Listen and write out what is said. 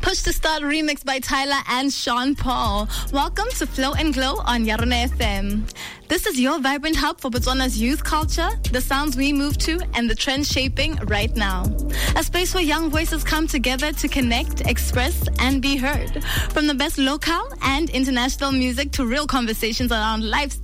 Push to Start remix by Tyler and Sean Paul. Welcome to Flow and Glow on Yarona FM. This is your vibrant hub for Botswana's youth culture, the sounds we move to, and the trends shaping right now. A space where young voices come together to connect, express, and be heard. From the best local and international music to real conversations around lifestyle,